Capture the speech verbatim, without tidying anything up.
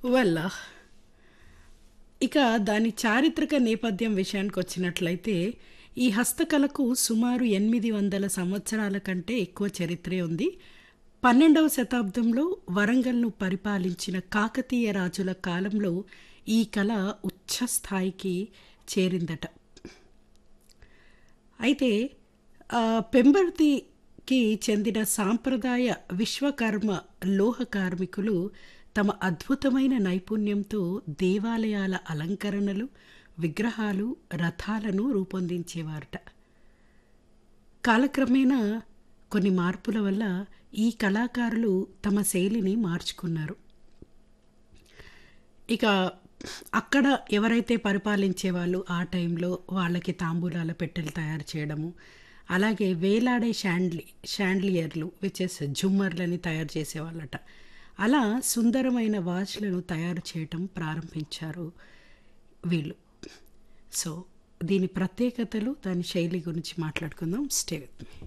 Well ఇక దాని చారిత్రక నేపథ్యం విషయానికొచ్చినట్లయితే, ఈ హస్తకళకు సుమారు ఎనిమిది వందల సంవత్సరాల కంటే ఎక్కువ చరిత్రే ఉంది. పన్నెండవ శతాబ్దంలో వరంగల్‌ను పరిపాలించిన కాకతీయ రాజుల కాలంలో ఈ కళ ఉచ్ఛ స్థాయికి చేరిందట. అయితే ఆహ్, పెంబర్తికి చెందిన సాంప్రదాయ విశ్వకర్మ లోహ కార్మికులు తమ అద్భుతమైన నైపుణ్యంతో దేవాలయాల అలంకరణలు, విగ్రహాలు, రథాలను రూపొందించేవారట. కాలక్రమేణా కొన్ని మార్పుల వల్ల ఈ కళాకారులు తమ శైలిని మార్చుకున్నారు. ఇక అక్కడ ఎవరైతే పరిపాలించేవాళ్ళో ఆ టైంలో వాళ్ళకి తాంబూలాల పెట్టెలు తయారు చేయడము, అలాగే వేలాడే షాండ్లి షాండ్లియర్లు విచ్ ఇస్ ఝుమ్మర్లని తయారు చేసేవాళ్ళట. అలా సుందరమైన వాచ్‌లను తయారు చేయటం ప్రారంభించారు వీళ్ళు. సో, దీని ప్రత్యేకతలు, దాని శైలి గురించి మాట్లాడుకుందాం. Stay with me.